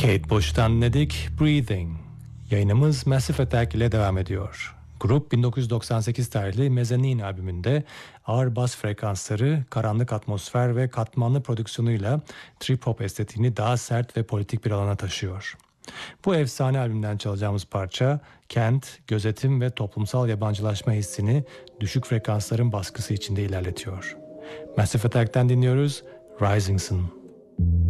Kate Bush'tan dinledik Breathing. Yayınımız Massive Attack ile devam ediyor. Grup 1998 tarihli Mezzanine albümünde ağır bas frekansları, karanlık atmosfer ve katmanlı prodüksiyonuyla trip hop estetiğini daha sert ve politik bir alana taşıyor. Bu efsane albümden çalacağımız parça, kent, gözetim ve toplumsal yabancılaşma hissini düşük frekansların baskısı içinde ilerletiyor. Massive Attack'ten dinliyoruz, Rising Sun.